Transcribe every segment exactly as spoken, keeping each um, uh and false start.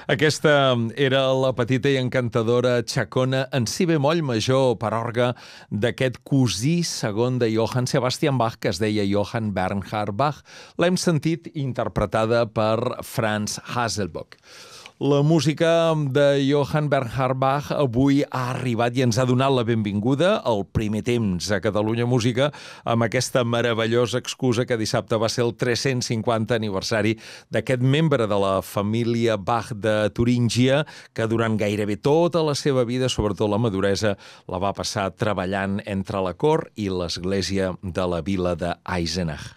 Aquesta era la petita i encantadora Chacona en si bemoll major per orgue d'aquest cosí segon de Johann Sebastian Bach, que es deia Johann Bernhard Bach. L'hem sentit interpretada per Franz Hasselbalch. La música de Johann Bernhard Bach avui ha arribat i ens ha donat la benvinguda al primer temps a Catalunya Música amb aquesta meravellosa excusa que dissabte va ser el tres-cents cinquanta aniversari d'aquest membre de la família Bach de Turíngia que durant gairebé tota la seva vida, sobretot la maduresa, la va passar treballant entre la cort i l'església de la vila d'Eisenach.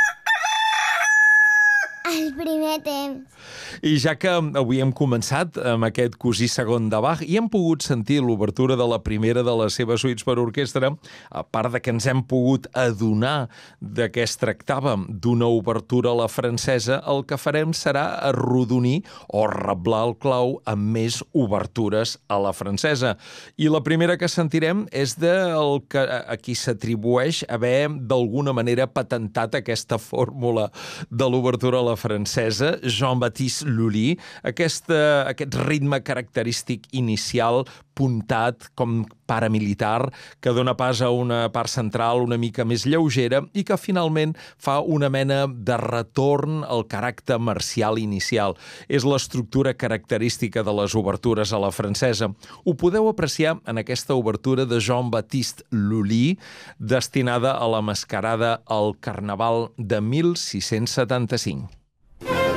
El primer temps. I ja que avui hem començat amb aquest cosí segon de Bach i hem pogut sentir l'obertura de la primera de les seves suites per orquestra, a part de que ens hem pogut adonar de què es tractava d'una obertura a la francesa, el que farem serà arrodonir o reblar el clau amb més obertures a la francesa. I la primera que sentirem és del que a qui s'atribueix haver d'alguna manera patentat aquesta fórmula de l'obertura a la francesa, Jean-Baptiste Lully, aquesta, aquest ritme característic inicial puntat com paramilitar que dona pas a una part central una mica més lleugera i que finalment fa una mena de retorn al caràcter marcial inicial. És l'estructura característica de les obertures a la francesa. Ho podeu apreciar en aquesta obertura de Jean-Baptiste Lully, destinada a la mascarada al Carnaval de mil sis-cents setanta-cinc.